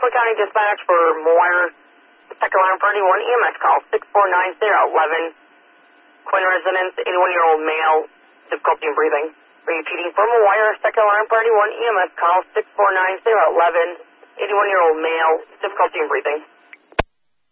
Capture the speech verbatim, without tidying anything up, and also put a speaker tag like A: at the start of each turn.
A: Franklin County Dispatch for Moyer, Second Alarm for anyone, E M S call six four nine zero eleven. Quinn residence, eighty-one-year-old male, difficulty in breathing. Repeating for Moyer, Second Alarm for anyone, E M S call six four nine zero eleven. eighty-one-year-old male, difficulty in breathing.